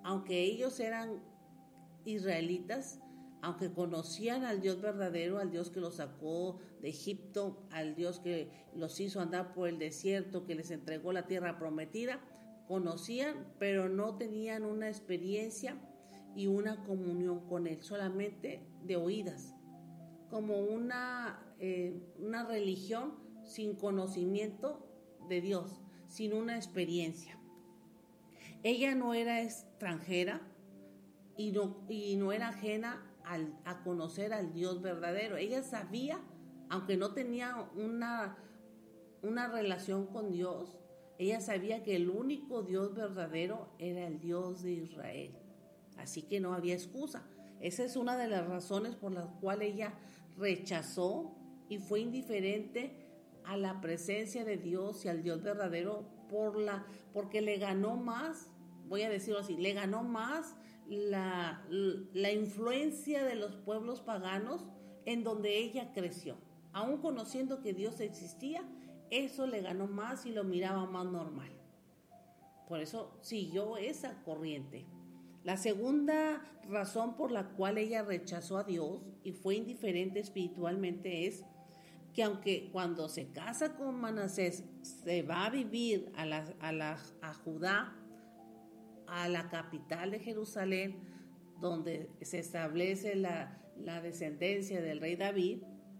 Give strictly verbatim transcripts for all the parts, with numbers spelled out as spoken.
aunque ellos eran israelitas, aunque conocían al Dios verdadero, al Dios que los sacó de Egipto, al Dios que los hizo andar por el desierto, que les entregó la tierra prometida, conocían, pero no tenían una experiencia y una comunión con Él, solamente de oídas, como una, eh, una religión sin conocimiento de Dios, sin una experiencia. Ella no era extranjera y no, y no era ajena al, a conocer al Dios verdadero. Ella sabía, aunque no tenía una, una relación con Dios, ella sabía que el único Dios verdadero era el Dios de Israel. Así que no había excusa. Esa es una de las razones por las cuales ella rechazó y fue indiferente a la presencia de Dios y al Dios verdadero por la, porque le ganó más, voy a decirlo así, le ganó más la, la influencia de los pueblos paganos en donde ella creció. Aún conociendo que Dios existía, eso le ganó más y lo miraba más normal. Por eso siguió esa corriente. La segunda razón por la cual ella rechazó a Dios y fue indiferente espiritualmente es que aunque cuando se casa con Manasés se va a vivir a, la, a, la, a Judá, a la capital de Jerusalén, donde se establece la, la descendencia del rey David,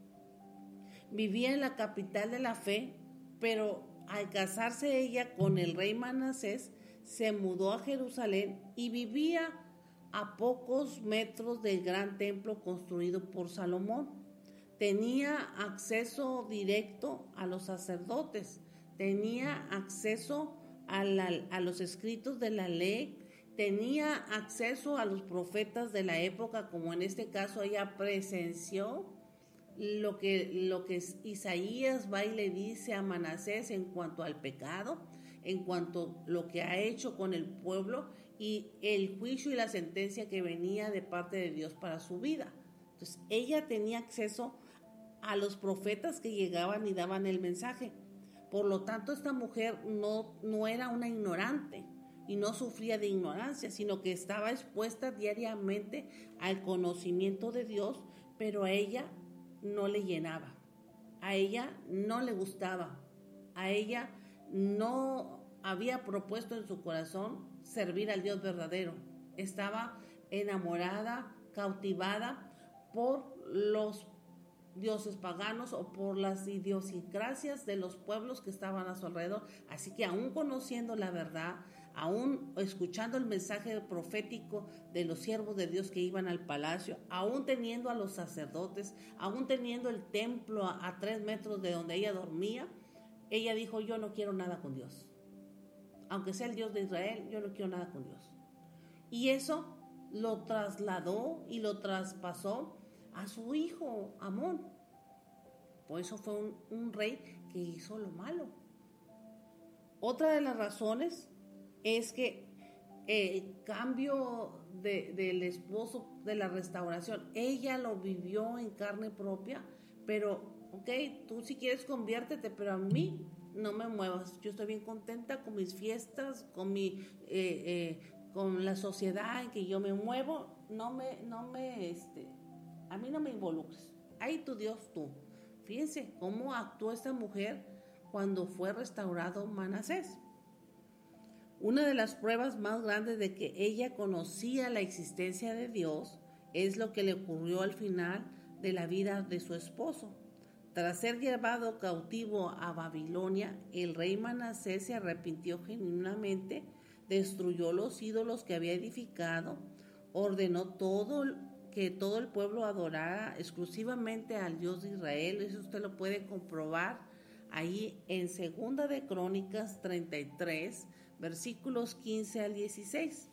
vivía en la capital de la fe, pero al casarse ella con el rey Manasés, se mudó a Jerusalén y vivía a pocos metros del gran templo construido por Salomón. Tenía acceso directo a los sacerdotes, tenía acceso a, la, a los escritos de la ley, tenía acceso a los profetas de la época, como en este caso ella presenció lo que, lo que Isaías va y le dice a Manasés en cuanto al pecado, en cuanto a lo que ha hecho con el pueblo y el juicio y la sentencia que venía de parte de Dios para su vida. Entonces ella tenía acceso a los profetas que llegaban y daban el mensaje. Por lo tanto, esta mujer no, no era una ignorante y no sufría de ignorancia, sino que estaba expuesta diariamente al conocimiento de Dios, pero a ella no le llenaba, a ella no le gustaba, a ella no había propuesto en su corazón servir al Dios verdadero. Estaba enamorada, cautivada por los dioses paganos o por las idiosincrasias de los pueblos que estaban a su alrededor. Así que aún conociendo la verdad, aún escuchando el mensaje profético de los siervos de Dios que iban al palacio, aún teniendo a los sacerdotes, aún teniendo el templo a, a tres metros de donde ella dormía, ella dijo: yo no quiero nada con Dios. Aunque sea el Dios de Israel, yo no quiero nada con Dios. Y eso lo trasladó y lo traspasó a su hijo Amón. Por eso fue un, un rey que hizo lo malo. Otra de las razones es que el cambio de, del esposo de la restauración, ella lo vivió en carne propia, pero ok, tú si quieres conviértete, pero a mí no me muevas. Yo estoy bien contenta con mis fiestas, con mi eh, eh, con la sociedad en que yo me muevo. No me, no me, este, a mí no me involucres. Ahí tu Dios tú. Fíjense cómo actuó esta mujer cuando fue restaurado Manasés. Una de las pruebas más grandes de que ella conocía la existencia de Dios es lo que le ocurrió al final de la vida de su esposo. Tras ser llevado cautivo a Babilonia, el rey Manasés se arrepintió genuinamente, destruyó los ídolos que había edificado, ordenó todo que todo el pueblo adorara exclusivamente al Dios de Israel. Eso usted lo puede comprobar ahí en Segunda de Crónicas treinta y tres, versículos quince al dieciséis.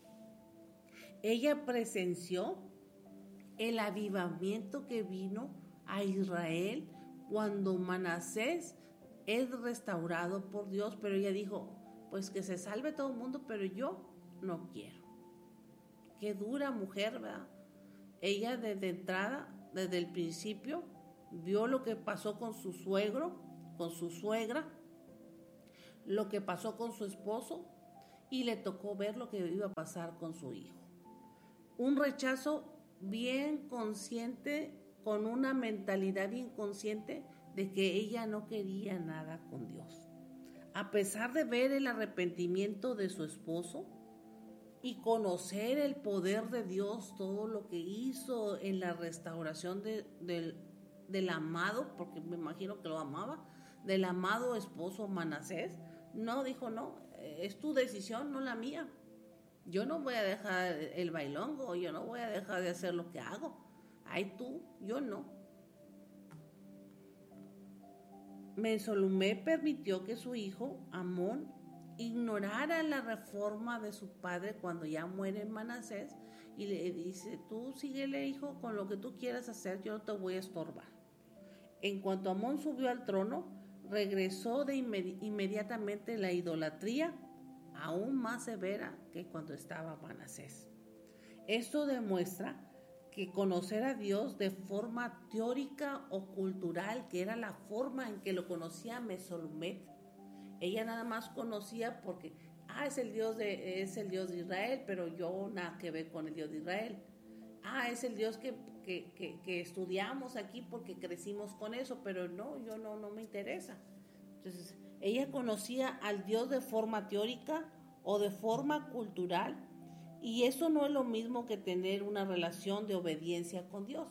Ella presenció el avivamiento que vino a Israel cuando Manasés es restaurado por Dios, pero ella dijo: pues que se salve todo el mundo, pero yo no quiero. Qué dura mujer, ¿verdad? Ella desde entrada, desde el principio, vio lo que pasó con su suegro, con su suegra, lo que pasó con su esposo, y le tocó ver lo que iba a pasar con su hijo. Un rechazo bien consciente, con una mentalidad bien consciente de que ella no quería nada con Dios. A pesar de ver el arrepentimiento de su esposo y conocer el poder de Dios, todo lo que hizo en la restauración de, de, del amado, porque me imagino que lo amaba, del amado esposo Manasés, no, dijo no, es tu decisión, no la mía. Yo no voy a dejar el bailongo, yo no voy a dejar de hacer lo que hago. Ay tú, yo no. Mesolumé permitió que su hijo, Amón, ignorara la reforma de su padre cuando ya muere Manasés y le dice, tú síguele, hijo, con lo que tú quieras hacer, yo no te voy a estorbar. En cuanto Amón subió al trono, regresó de inmedi- inmediatamente la idolatría, aún más severa que cuando estaba Manasés. Esto demuestra que conocer a Dios de forma teórica o cultural, que era la forma en que lo conocía Mesolumet, ella nada más conocía porque, ah, es el Dios de, es el Dios de Israel, pero yo nada que ver con el Dios de Israel. Ah, es el Dios que, que, que, que estudiamos aquí porque crecimos con eso, pero no, yo no, no me interesa. Entonces, ella conocía al Dios de forma teórica o de forma cultural, y eso no es lo mismo que tener una relación de obediencia con Dios.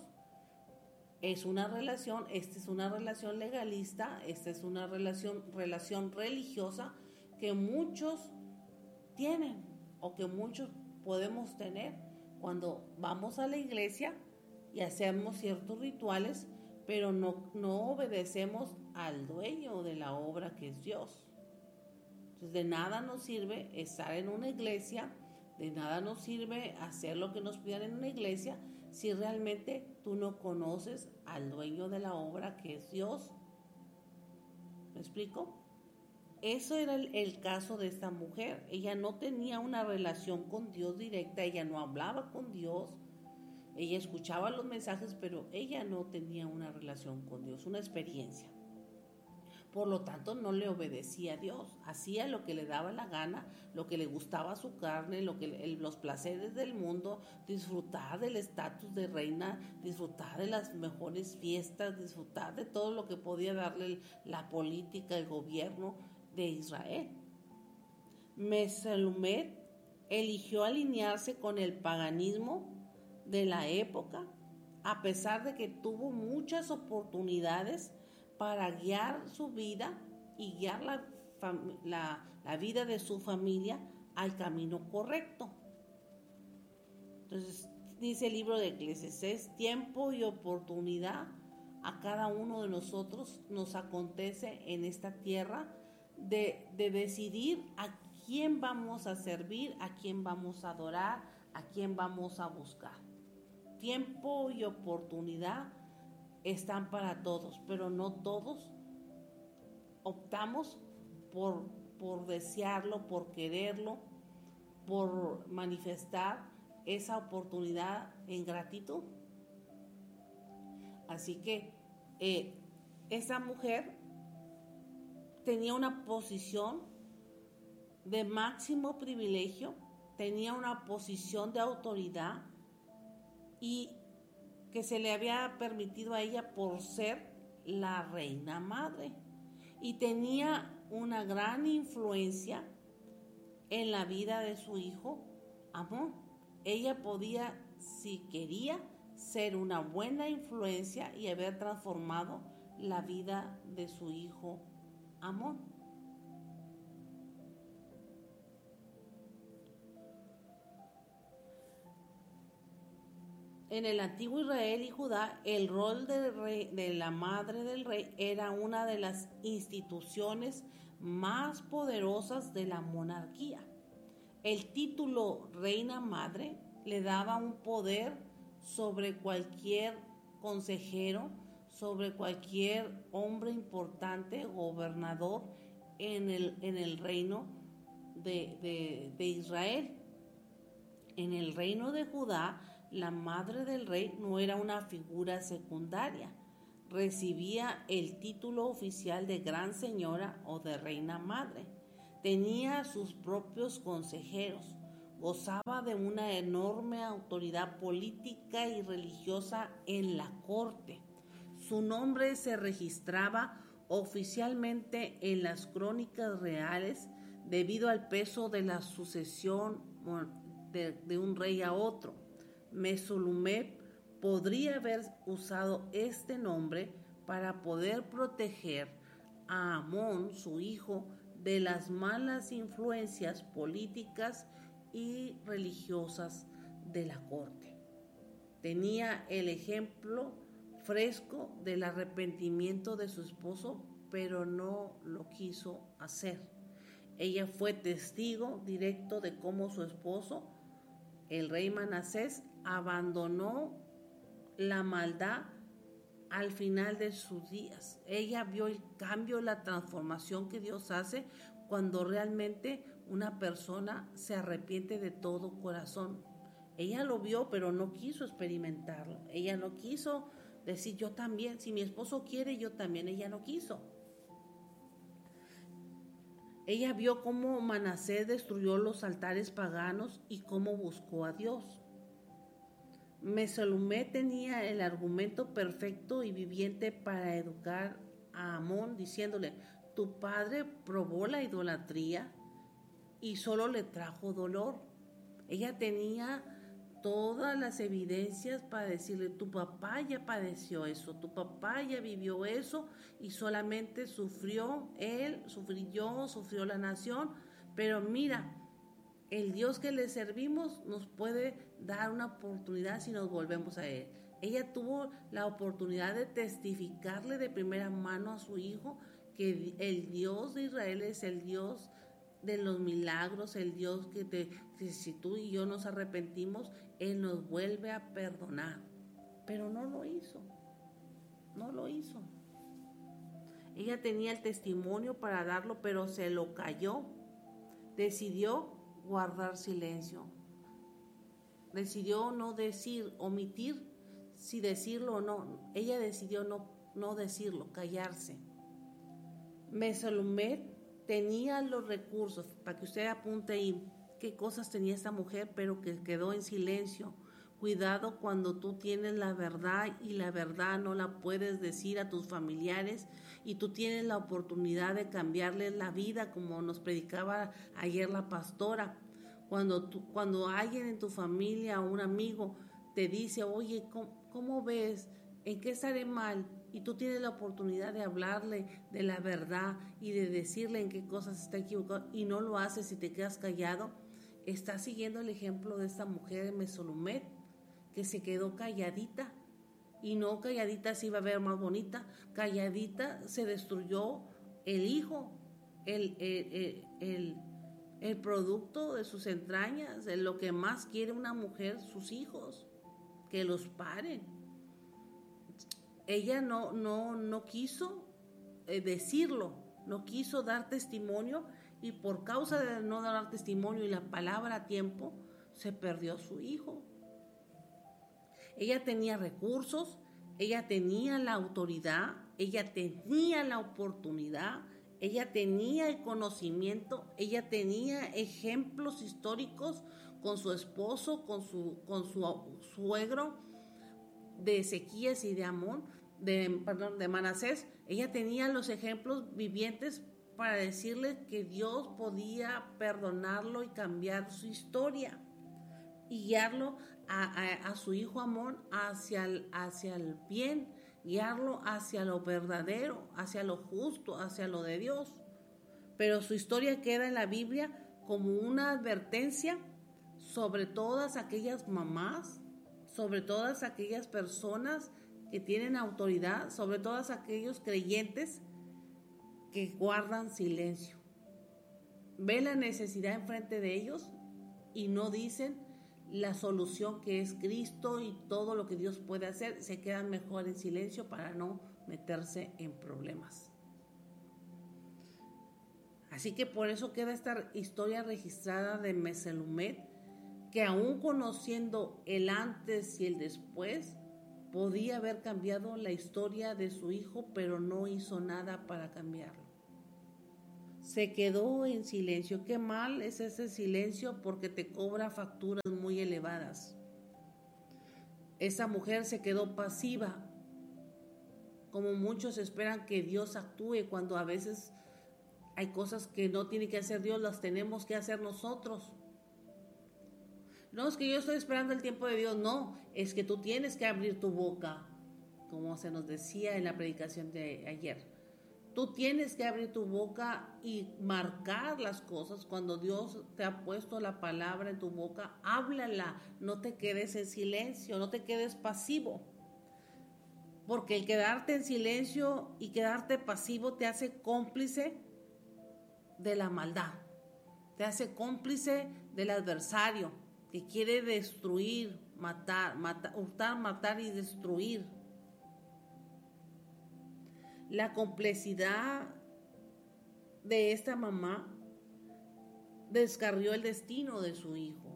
Es una relación, esta es una relación legalista, esta es una relación, relación religiosa que muchos tienen o que muchos podemos tener cuando vamos a la iglesia y hacemos ciertos rituales, pero no, no obedecemos al dueño de la obra, que es Dios. Entonces, de nada nos sirve estar en una iglesia, de nada nos sirve hacer lo que nos pidan en una iglesia si realmente tú no conoces al dueño de la obra, que es Dios. ¿Me explico? Eso era el, el caso de esta mujer. Ella no tenía una relación con Dios directa, ella no hablaba con Dios, ella escuchaba los mensajes, pero ella no tenía una relación con Dios, una experiencia. Por lo tanto, no le obedecía a Dios, hacía lo que le daba la gana, lo que le gustaba a su carne, lo que el, los placeres del mundo, disfrutar del estatus de reina, disfrutar de las mejores fiestas, disfrutar de todo lo que podía darle la política, el gobierno de Israel. Meselumet eligió alinearse con el paganismo de la época, a pesar de que tuvo muchas oportunidades para guiar su vida y guiar la, la, la vida de su familia al camino correcto. Entonces, dice el libro de Eclesiastés, tiempo y oportunidad a cada uno de nosotros nos acontece en esta tierra de, de decidir a quién vamos a servir, a quién vamos a adorar, a quién vamos a buscar. Tiempo y oportunidad están para todos, pero no todos optamos por, por desearlo, por quererlo, por manifestar esa oportunidad en gratitud. Así que eh, esa mujer tenía una posición de máximo privilegio, tenía una posición de autoridad y que se le había permitido a ella por ser la reina madre, y tenía una gran influencia en la vida de su hijo Amón. Ella podía, si quería, ser una buena influencia y haber transformado la vida de su hijo Amón. En el antiguo Israel y Judá, el rol de, rey, de la madre del rey era una de las instituciones más poderosas de la monarquía. El título reina madre le daba un poder sobre cualquier consejero, sobre cualquier hombre importante, gobernador en el, en el reino de, de, de Israel. En el reino de Judá, la madre del rey no era una figura secundaria, recibía el título oficial de gran señora o de reina madre. tenía sus propios consejeros, gozaba de una enorme autoridad política y religiosa en la corte. Su nombre se registraba oficialmente en las crónicas reales debido al peso de la sucesión de, de un rey a otro. Mesolumep podría haber usado este nombre para poder proteger a Amón, su hijo, de las malas influencias políticas y religiosas de la corte. Tenía el ejemplo fresco del arrepentimiento de su esposo, pero no lo quiso hacer. Ella fue testigo directo de cómo su esposo, el rey Manasés, abandonó la maldad al final de sus días. Ella vio el cambio, la transformación que Dios hace cuando realmente una persona se arrepiente de todo corazón. Ella lo vio, pero no quiso experimentarlo. Ella no quiso decir yo también, si mi esposo quiere, yo también. Ella no quiso. Ella vio cómo Manasés destruyó los altares paganos y cómo buscó a Dios. Mesolumé tenía el argumento perfecto y viviente para educar a Amón, diciéndole: tu padre probó la idolatría y solo le trajo dolor. Ella tenía todas las evidencias para decirle: tu papá ya padeció eso, tu papá ya vivió eso y solamente sufrió él, sufrí yo, sufrió la nación, pero mira, el Dios que le servimos nos puede dar una oportunidad si nos volvemos a Él. Ella tuvo la oportunidad de testificarle de primera mano a su hijo que el Dios de Israel es el Dios de los milagros, el Dios que, te, que si tú y yo nos arrepentimos, Él nos vuelve a perdonar. Pero no lo hizo, no lo hizo. Ella tenía el testimonio para darlo, pero se lo calló. Decidió guardar silencio. Decidió no decir, omitir si decirlo o no. Ella decidió no, no decirlo, callarse. Mesolumé tenía los recursos, para que usted apunte ahí qué cosas tenía esta mujer, pero que quedó en silencio. Cuidado cuando tú tienes la verdad y la verdad no la puedes decir a tus familiares y tú tienes la oportunidad de cambiarles la vida, como nos predicaba ayer la pastora. Cuando, tú, cuando alguien en tu familia o un amigo te dice: oye, ¿cómo, cómo ves? ¿En qué estaré mal? Y tú tienes la oportunidad de hablarle de la verdad y de decirle en qué cosas está equivocado y no lo haces y te quedas callado. Estás siguiendo el ejemplo de esta mujer de Mesolumé, que se quedó calladita, y no calladita se iba a ver más bonita, calladita se destruyó el hijo, el, el, el, el, el producto de sus entrañas, de lo que más quiere una mujer, sus hijos, que los paren. Ella no, no, no quiso eh, decirlo, no quiso dar testimonio, y por causa de no dar testimonio y la palabra a tiempo, se perdió su hijo. Ella tenía recursos, ella tenía la autoridad, ella tenía la oportunidad, ella tenía el conocimiento, ella tenía ejemplos históricos con su esposo, con su, con su suegro de Ezequías y de Amón, de, perdón, de Manasés. Ella tenía los ejemplos vivientes para decirle que Dios podía perdonarlo y cambiar su historia y guiarlo a, a, a su hijo Amón hacia el, hacia el bien, guiarlo hacia lo verdadero, hacia lo justo, hacia lo de Dios. Pero su historia queda en la Biblia como una advertencia sobre todas aquellas mamás, sobre todas aquellas personas que tienen autoridad, sobre todos aquellos creyentes que guardan silencio. Ve la necesidad enfrente de ellos y no dicen la solución que es Cristo y todo lo que Dios puede hacer. Se quedan mejor en silencio para no meterse en problemas. Así que por eso queda esta historia registrada de Mesolumé, que aún conociendo el antes y el después, podía haber cambiado la historia de su hijo, pero no hizo nada para cambiarlo. se quedó en silencio. Qué mal es ese silencio porque te cobra facturas muy elevadas. Esa mujer se quedó pasiva, como muchos esperan que Dios actúe cuando a veces hay cosas que no tiene que hacer Dios, las tenemos que hacer nosotros. No es que yo estoy esperando el tiempo de Dios, no, es que tú tienes que abrir tu boca, como se nos decía en la predicación de ayer. Tú tienes que abrir tu boca y marcar las cosas. Cuando Dios te ha puesto la palabra en tu boca, háblala, no te quedes en silencio, no te quedes pasivo. Porque el quedarte en silencio y quedarte pasivo te hace cómplice de la maldad, te hace cómplice del adversario que quiere destruir, matar, matar, hurtar, matar y destruir. La complejidad de esta mamá descarrió el destino de su hijo.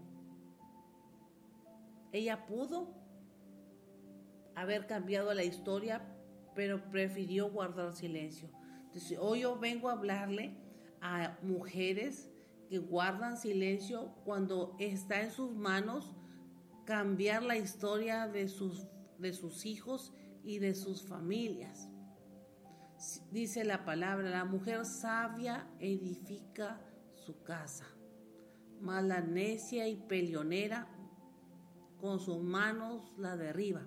Ella pudo haber cambiado la historia, pero prefirió guardar silencio. Entonces, hoy yo vengo a hablarle a mujeres que guardan silencio cuando está en sus manos cambiar la historia de sus, de sus hijos y de sus familias. Dice la palabra, la mujer sabia edifica su casa, mas la necia y peleonera con sus manos la derriba.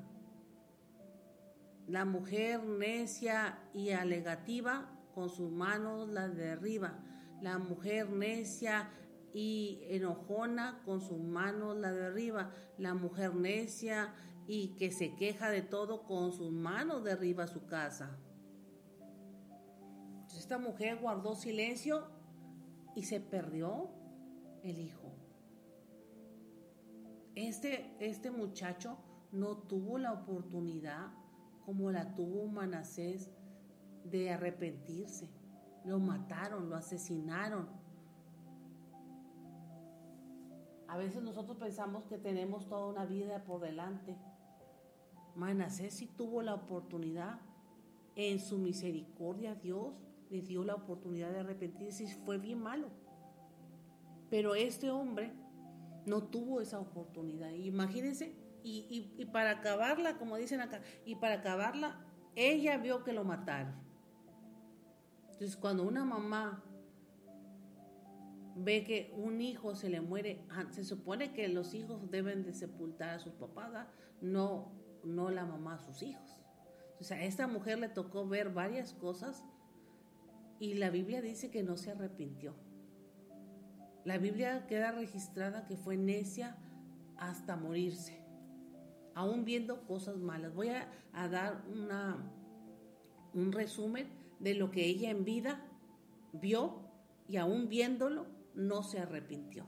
La mujer necia y alegativa con sus manos la derriba. La mujer necia y enojona con sus manos la derriba. La mujer necia y que se queja de todo con sus manos derriba su casa. Esta mujer guardó silencio y se perdió el hijo. Este, este muchacho no tuvo la oportunidad como la tuvo Manasés de arrepentirse. Lo mataron, lo asesinaron. A veces nosotros pensamos que tenemos toda una vida por delante. Manasés sí tuvo la oportunidad. En su misericordia Dios le dio la oportunidad de arrepentirse y fue bien malo. Pero este hombre no tuvo esa oportunidad. Imagínense, y, y, y para acabarla, como dicen acá, y para acabarla, ella vio que lo mataron. Entonces, cuando una mamá ve que un hijo se le muere, se supone que los hijos deben de sepultar a sus papás, no, no la mamá a sus hijos. Entonces, a esta mujer le tocó ver varias cosas y la Biblia dice que no se arrepintió. La Biblia queda registrada que fue necia hasta morirse, aún viendo cosas malas. Voy a, a dar una, un resumen de lo que ella en vida vio y aún viéndolo no se arrepintió.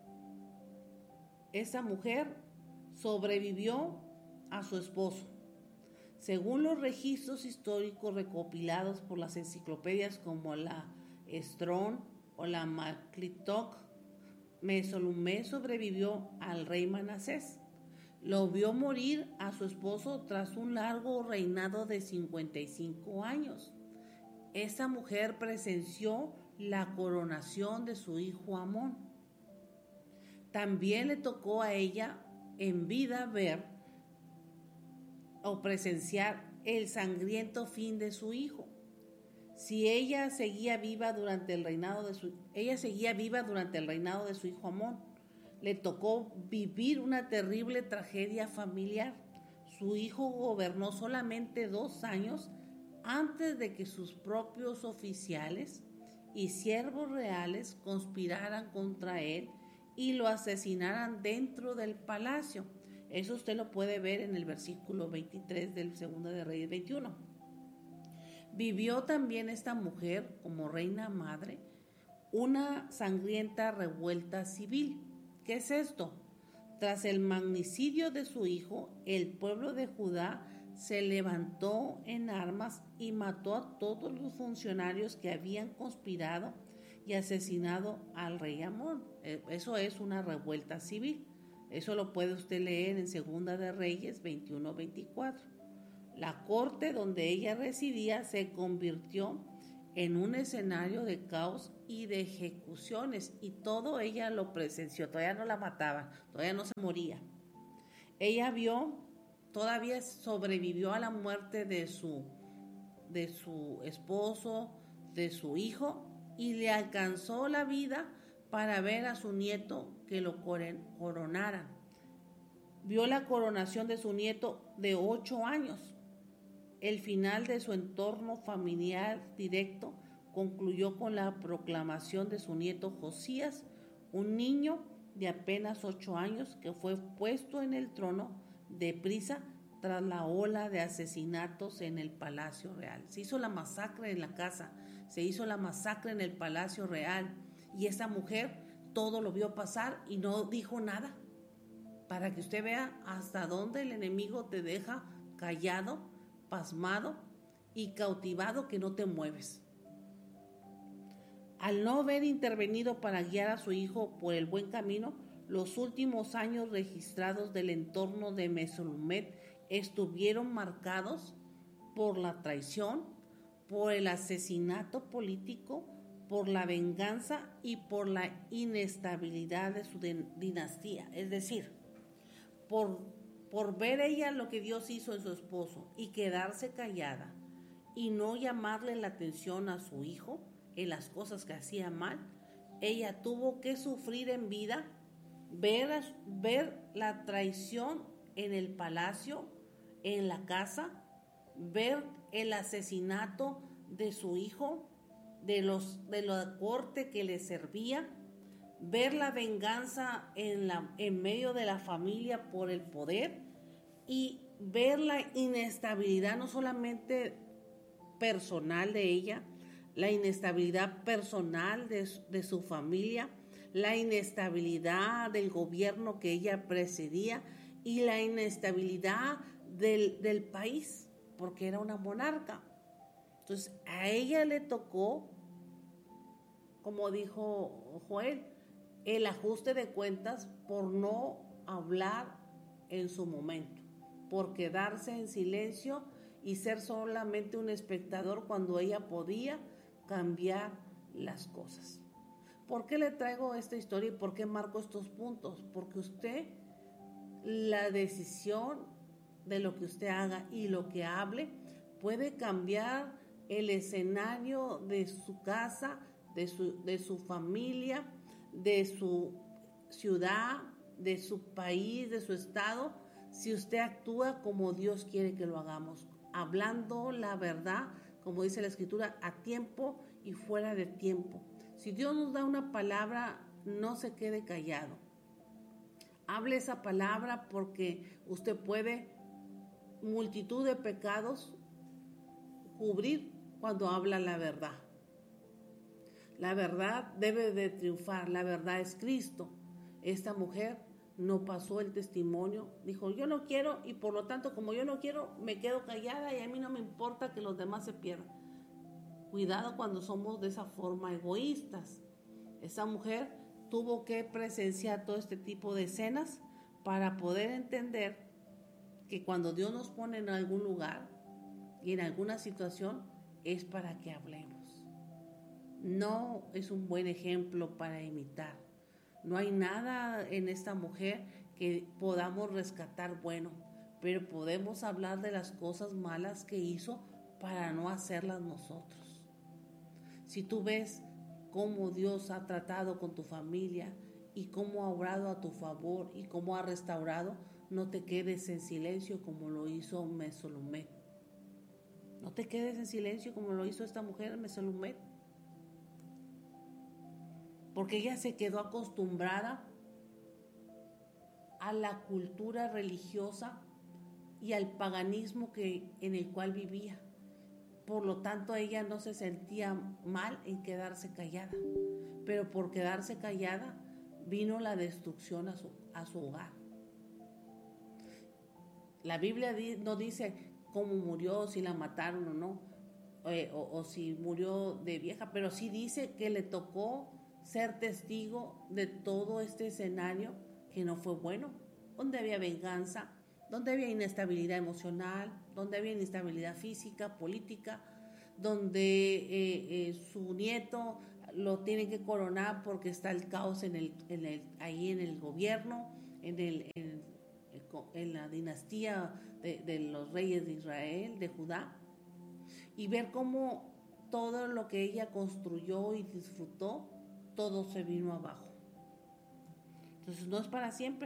Esa mujer sobrevivió a su esposo. Según los registros históricos recopilados por las enciclopedias como la Strong o la McClintock, Mesolumé sobrevivió al rey Manasés. Lo vio morir a su esposo tras un largo reinado de cincuenta y cinco años. Esta mujer presenció la coronación de su hijo Amón. También le tocó a ella en vida ver o presenciar el sangriento fin de su hijo. Si ella seguía viva durante el reinado de su ella seguía viva durante el reinado de su hijo Amón, le tocó vivir una terrible tragedia familiar. Su hijo gobernó solamente dos años antes de que sus propios oficiales y siervos reales conspiraran contra él y lo asesinaran dentro del palacio. Eso usted lo puede ver en el versículo veintitrés del segundo de Reyes veintiuno. Vivió también esta mujer como reina madre una sangrienta revuelta civil. ¿Qué es esto? Tras el magnicidio de su hijo, el pueblo de Judá se levantó en armas y mató a todos los funcionarios que habían conspirado y asesinado al rey Amón. Eso es una revuelta civil. Eso lo puede usted leer en Segunda de Reyes veintiuno veinticuatro. La corte donde ella residía se convirtió en un escenario de caos y de ejecuciones, y todo ella lo presenció. Todavía no la mataban, todavía no se moría. Ella vio, todavía sobrevivió a la muerte de su, de su esposo, de su hijo, y le alcanzó la vida para ver a su nieto que lo coronaran. Vio la coronación de su nieto de ocho años. El final de su entorno familiar directo concluyó con la proclamación de su nieto Josías, un niño de apenas ocho años que fue puesto en el trono deprisa tras la ola de asesinatos en el Palacio Real. Se hizo la masacre en la casa, se hizo la masacre en el Palacio Real, y esa mujer todo lo vio pasar y no dijo nada, para que usted vea hasta dónde el enemigo te deja callado, pasmado y cautivado, que no te mueves. Al no haber intervenido para guiar a su hijo por el buen camino, los últimos años registrados del entorno de Mesollumet estuvieron marcados por la traición, por el asesinato político, por la venganza y por la inestabilidad de su dinastía. Es decir, por, por ver ella lo que Dios hizo en su esposo y quedarse callada y no llamarle la atención a su hijo en las cosas que hacía mal, ella tuvo que sufrir en vida, ver, ver la traición en el palacio, en la casa, ver el asesinato de su hijo, de los de la corte que le servía, ver la venganza en, la, en medio de la familia por el poder, y ver la inestabilidad no solamente personal de ella, la inestabilidad personal de, de su familia, la inestabilidad del gobierno que ella presidía y la inestabilidad del, del país, porque era una monarca. Entonces a ella le tocó, como dijo Joel, el ajuste de cuentas por no hablar en su momento, por quedarse en silencio y ser solamente un espectador cuando ella podía cambiar las cosas. ¿Por qué le traigo esta historia y por qué marco estos puntos? Porque usted, la decisión de lo que usted haga y lo que hable puede cambiar el escenario de su casa, de su, de su familia, de su ciudad, de su país, de su estado, si usted actúa como Dios quiere que lo hagamos, hablando la verdad, como dice la Escritura, a tiempo y fuera de tiempo. Si Dios nos da una palabra, no se quede callado. Hable esa palabra, porque usted puede multitud de pecados cubrir cuando habla la verdad. La verdad debe de triunfar, la verdad es Cristo. Esta mujer no pasó el testimonio, dijo yo no quiero, y por lo tanto como yo no quiero me quedo callada y a mí no me importa que los demás se pierdan. Cuidado cuando somos de esa forma egoístas. Esa mujer tuvo que presenciar todo este tipo de escenas para poder entender que cuando Dios nos pone en algún lugar y en alguna situación es para que hablemos. No es un buen ejemplo para imitar. No hay nada en esta mujer que podamos rescatar bueno, pero podemos hablar de las cosas malas que hizo para no hacerlas nosotros. Si tú ves cómo Dios ha tratado con tu familia y cómo ha obrado a tu favor y cómo ha restaurado, no te quedes en silencio como lo hizo Mesollumet. No te quedes en silencio como lo hizo esta mujer Mesollumet. Porque ella se quedó acostumbrada a la cultura religiosa y al paganismo que, en el cual vivía. Por lo tanto, ella no se sentía mal en quedarse callada. Pero por quedarse callada, vino la destrucción a su, a su hogar. La Biblia di, no dice cómo murió, si la mataron o no, eh, o, o si murió de vieja, pero sí dice que le tocó ser testigo de todo este escenario que no fue bueno, donde había venganza, donde había inestabilidad emocional, donde había inestabilidad física, política, donde eh, eh, su nieto lo tienen que coronar porque está el caos en el, en el, ahí en el gobierno, en, el, en, en la dinastía de, de los reyes de Israel, de Judá, y ver cómo todo lo que ella construyó y disfrutó, todo se vino abajo. Entonces no es para siempre.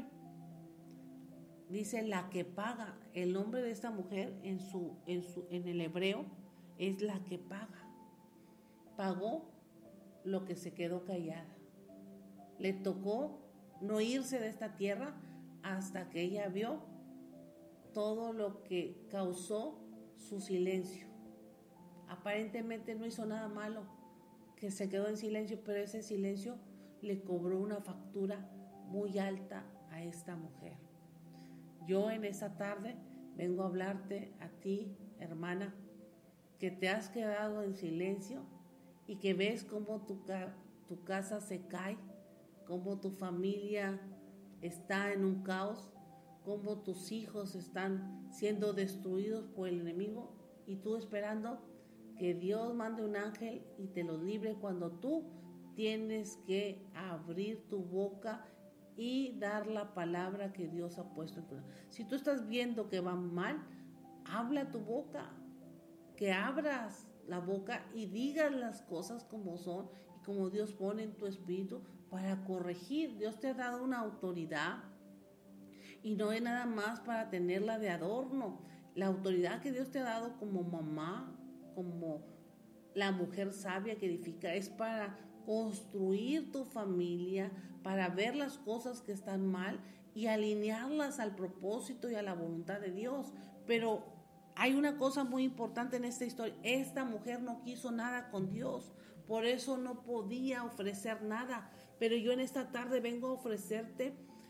Dice la que paga. El nombre de esta mujer en, su, en, su, en el hebreo es la que paga. Pagó lo que se quedó callada. Le tocó no irse de esta tierra hasta que ella vio todo lo que causó su silencio. Aparentemente no hizo nada malo, que se quedó en silencio, pero ese silencio le cobró una factura muy alta a esta mujer. Yo en esta tarde vengo a hablarte a ti, hermana, que te has quedado en silencio y que ves cómo tu, tu casa se cae, cómo tu familia está en un caos, cómo tus hijos están siendo destruidos por el enemigo y tú esperando que Dios mande un ángel y te los libre cuando tú tienes que abrir tu boca y dar la palabra que Dios ha puesto en tu boca. Si tú estás viendo que va mal, habla tu boca, que abras la boca y digas las cosas como son y como Dios pone en tu espíritu para corregir. Dios te ha dado una autoridad y no es nada más para tenerla de adorno. La autoridad que Dios te ha dado como mamá, como la mujer sabia que edifica, es para construir tu familia, para ver las cosas que están mal y alinearlas al propósito y a la voluntad de Dios. Pero hay una cosa muy importante en esta historia. Esta mujer no quiso nada con Dios, por eso no podía ofrecer nada. Pero yo en esta tarde vengo a ofrecerte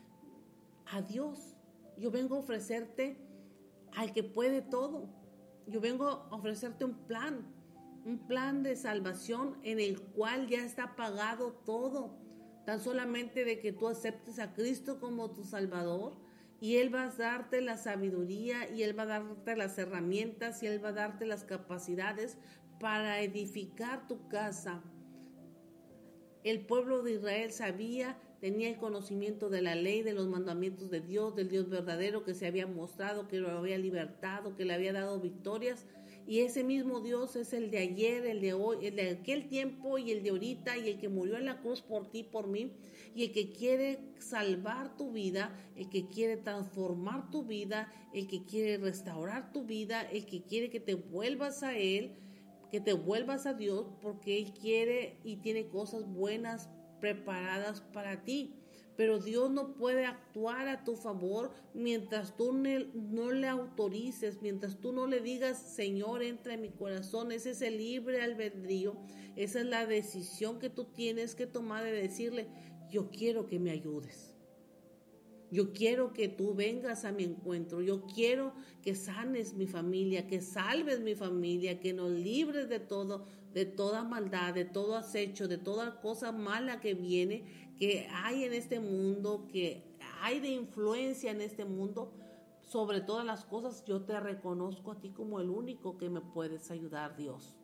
a Dios. Yo vengo a ofrecerte al que puede todo. Yo vengo a ofrecerte un plan, un plan de salvación en el cual ya está pagado todo. Tan solamente de que tú aceptes a Cristo como tu Salvador y Él va a darte la sabiduría y Él va a darte las herramientas y Él va a darte las capacidades para edificar tu casa. El pueblo de Israel sabía, tenía el conocimiento de la ley, de los mandamientos de Dios, del Dios verdadero que se había mostrado, que lo había libertado, que le había dado victorias. Y ese mismo Dios es el de ayer, el de hoy, el de aquel tiempo y el de ahorita y el que murió en la cruz por ti, por mí, y el que quiere salvar tu vida, el que quiere transformar tu vida, el que quiere restaurar tu vida, el que quiere que te vuelvas a Él, que te vuelvas a Dios, porque Él quiere y tiene cosas buenas preparadas para ti. Pero Dios no puede actuar a tu favor mientras tú no le autorices, mientras tú no le digas, Señor, entra en mi corazón. Ese es el libre albedrío, esa es la decisión que tú tienes que tomar de decirle, yo quiero que me ayudes. Yo quiero que tú vengas a mi encuentro, yo quiero que sanes mi familia, que salves mi familia, que nos libres de todo, de toda maldad, de todo acecho, de toda cosa mala que viene, que hay en este mundo, que hay de influencia en este mundo. Sobre todas las cosas, yo te reconozco a ti como el único que me puedes ayudar, Dios.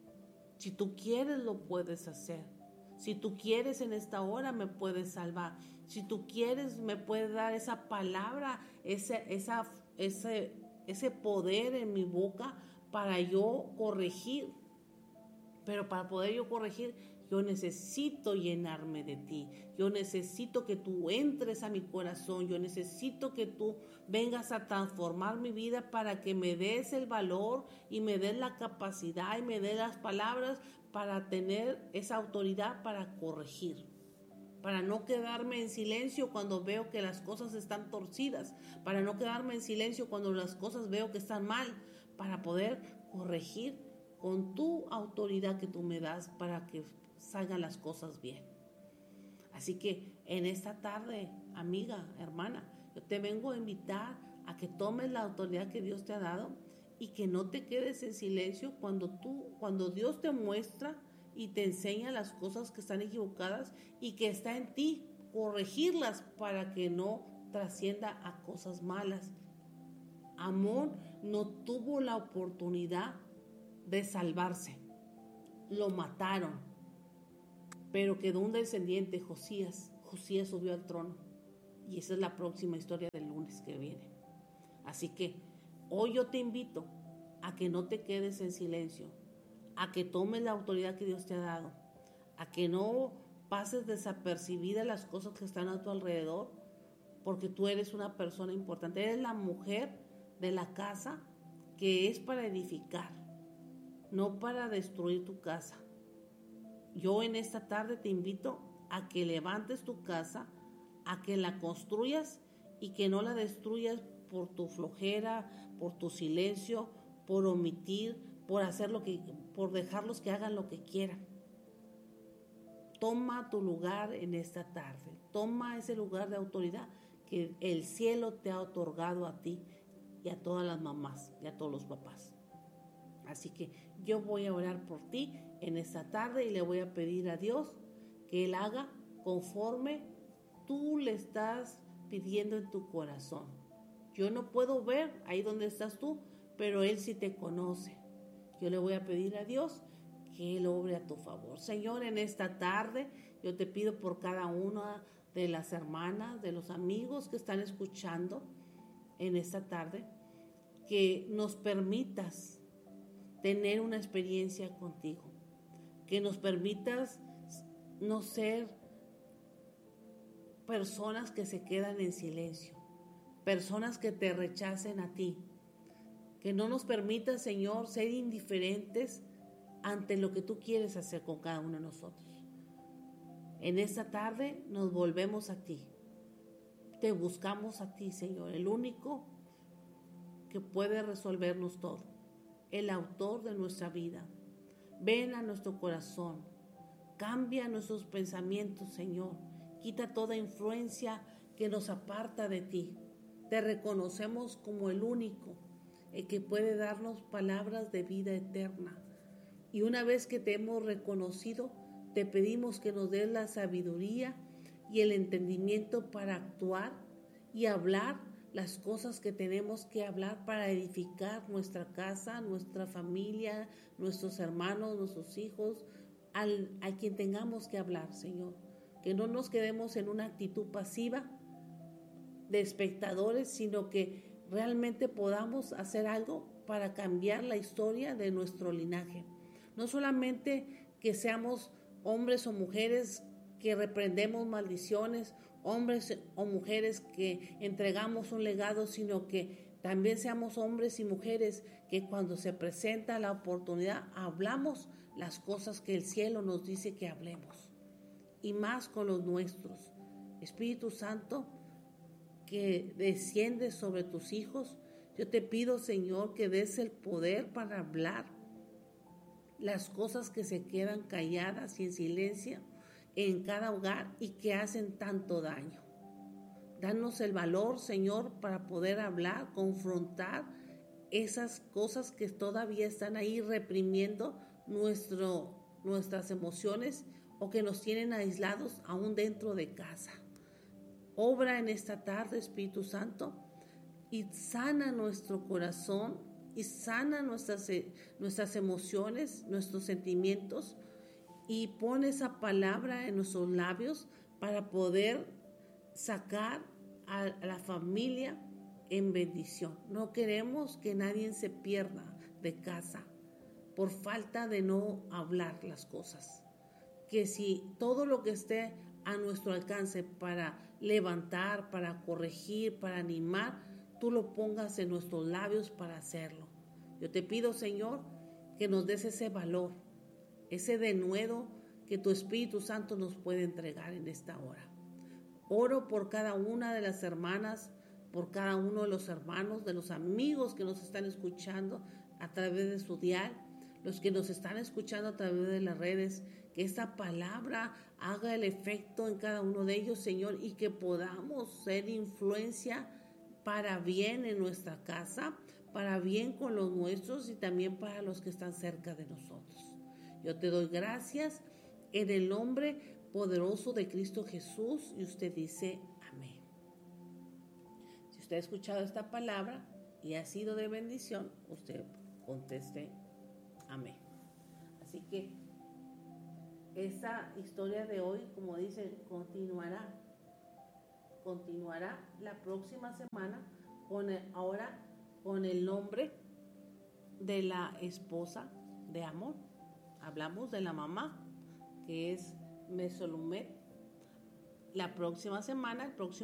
Si tú quieres, lo puedes hacer. Si tú quieres, en esta hora me puedes salvar. Si tú quieres, me puedes dar esa palabra, ese, esa, ese, ese poder en mi boca para yo corregir. Pero para poder yo corregir, yo necesito llenarme de ti. Yo necesito que tú entres a mi corazón. Yo necesito que tú vengas a transformar mi vida para que me des el valor y me des la capacidad y me des las palabras para tener esa autoridad para corregir. Para no quedarme en silencio cuando veo que las cosas están torcidas. Para no quedarme en silencio cuando las cosas veo que están mal. Para poder corregir con tu autoridad que tú me das para que salgan las cosas bien. Así que en esta tarde, amiga, hermana, yo te vengo a invitar a que tomes la autoridad que Dios te ha dado y que no te quedes en silencio cuando tú, cuando Dios te muestra y te enseña las cosas que están equivocadas y que está en ti corregirlas para que no trascienda a cosas malas. Amón no tuvo la oportunidad de salvarse. Lo mataron, pero quedó un descendiente, Josías. Josías subió al trono. Y esa es la próxima historia del lunes que viene. Así que hoy yo te invito a que no te quedes en silencio, a que tomes la autoridad que Dios te ha dado, a que no pases desapercibida las cosas que están a tu alrededor, porque tú eres una persona importante. Eres la mujer de la casa que es para edificar, no para destruir tu casa. Yo en esta tarde te invito a que levantes tu casa, a que la construyas y que no la destruyas por tu flojera, por tu silencio, por omitir, por hacer lo que, por dejarlos que hagan lo que quieran. Toma tu lugar en esta tarde. Toma ese lugar de autoridad que el cielo te ha otorgado a ti y a todas las mamás y a todos los papás. Así que yo voy a orar por ti en esta tarde y le voy a pedir a Dios que Él haga conforme tú le estás pidiendo en tu corazón. Yo no puedo ver ahí donde estás tú, pero Él sí te conoce. Yo le voy a pedir a Dios que Él obre a tu favor. Señor, en esta tarde yo te pido por cada una de las hermanas, de los amigos que están escuchando en esta tarde, que nos permitas tener una experiencia contigo, que nos permitas no ser personas que se quedan en silencio, personas que te rechacen a ti, que no nos permitas, Señor, ser indiferentes ante lo que tú quieres hacer con cada uno de nosotros. En esta tarde nos volvemos a ti, te buscamos a ti, Señor, el único que puede resolvernos todo, el autor de nuestra vida. Ven a nuestro corazón, cambia nuestros pensamientos, Señor, quita toda influencia que nos aparta de ti. Te reconocemos como el único, el que puede darnos palabras de vida eterna. Y una vez que te hemos reconocido, te pedimos que nos des la sabiduría y el entendimiento para actuar y hablar las cosas que tenemos que hablar para edificar nuestra casa, nuestra familia, nuestros hermanos, nuestros hijos, al, a quien tengamos que hablar, Señor. Que no nos quedemos en una actitud pasiva de espectadores, sino que realmente podamos hacer algo para cambiar la historia de nuestro linaje. No solamente que seamos hombres o mujeres que reprendemos maldiciones, hombres o mujeres que entregamos un legado, sino que también seamos hombres y mujeres que cuando se presenta la oportunidad hablamos las cosas que el cielo nos dice que hablemos, y más con los nuestros. Espíritu Santo, que desciende sobre tus hijos, yo te pido, Señor, que des el poder para hablar las cosas que se quedan calladas y en silencio en cada hogar y que hacen tanto daño. Danos el valor, Señor, para poder hablar, confrontar esas cosas que todavía están ahí reprimiendo nuestro, nuestras emociones o que nos tienen aislados aún dentro de casa. Obra en esta tarde, Espíritu Santo, y sana nuestro corazón y sana nuestras, nuestras emociones, nuestros sentimientos, y pone esa palabra en nuestros labios para poder sacar a la familia en bendición. No queremos que nadie se pierda de casa por falta de no hablar las cosas. Que si todo lo que esté a nuestro alcance para levantar, para corregir, para animar, tú lo pongas en nuestros labios para hacerlo. Yo te pido, Señor, que nos des ese valor, ese denuedo que tu Espíritu Santo nos puede entregar en esta hora. Oro por cada una de las hermanas, por cada uno de los hermanos, de los amigos que nos están escuchando a través de su dial, los que nos están escuchando a través de las redes, que esta palabra haga el efecto en cada uno de ellos, Señor, y que podamos ser influencia para bien en nuestra casa, para bien con los nuestros y también para los que están cerca de nosotros. Yo te doy gracias en el nombre poderoso de Cristo Jesús, y usted dice amén. Si usted ha escuchado esta palabra y ha sido de bendición, usted conteste Amén. Así que esta historia de hoy, como dicen, continuará. Continuará la próxima semana con el, ahora con el nombre de la esposa de Amón. Hablamos de la mamá, que es Mesolumet. La próxima semana, el próximo